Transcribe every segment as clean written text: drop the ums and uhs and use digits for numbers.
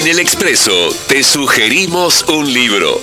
El Expreso te sugerimos un libro.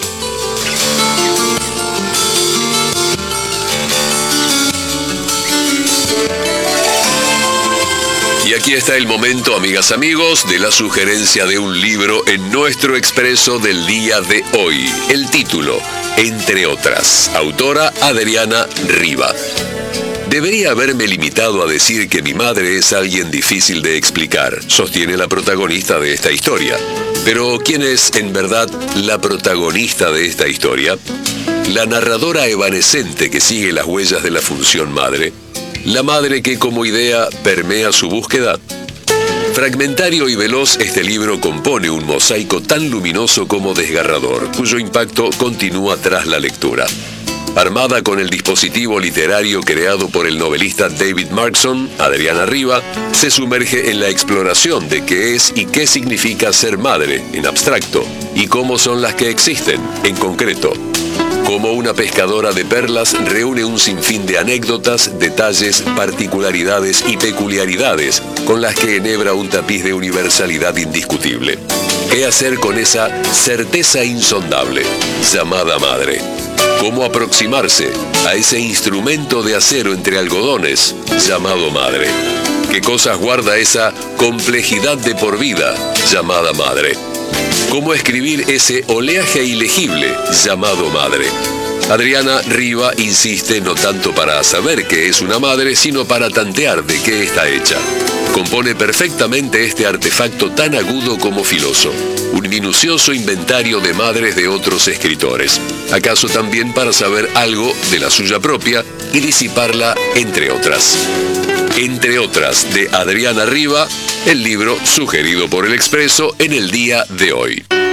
Y aquí está el momento, amigas, amigos, de la sugerencia de un libro en nuestro Expreso del día de hoy. El título, Entre otras, autora Adriana Riva. Debería haberme limitado a decir que mi madre es alguien difícil de explicar, sostiene la protagonista de esta historia. Pero, ¿quién es en verdad la protagonista de esta historia? La narradora evanescente que sigue las huellas de la función madre. La madre que como idea permea su búsqueda. Fragmentario y veloz, este libro compone un mosaico tan luminoso como desgarrador, cuyo impacto continúa tras la lectura. Armada con el dispositivo literario creado por el novelista David Markson, Adriana Riva se sumerge en la exploración de qué es y qué significa ser madre, en abstracto, y cómo son las que existen, en concreto. Como una pescadora de perlas, reúne un sinfín de anécdotas, detalles, particularidades y peculiaridades con las que enhebra un tapiz de universalidad indiscutible. ¿Qué hacer con esa certeza insondable, llamada madre? ¿Cómo aproximarse a ese instrumento de acero entre algodones, llamado madre? ¿Qué cosas guarda esa complejidad de por vida, llamada madre? ¿Cómo escribir ese oleaje ilegible, llamado madre? Adriana Riva insiste no tanto para saber qué es una madre, sino para tantear de qué está hecha. Compone perfectamente este artefacto tan agudo como filoso, un minucioso inventario de madres de otros escritores, acaso también para saber algo de la suya propia y disiparla entre otras. Entre otras, de Adriana Riva, el libro sugerido por El Expreso en el día de hoy.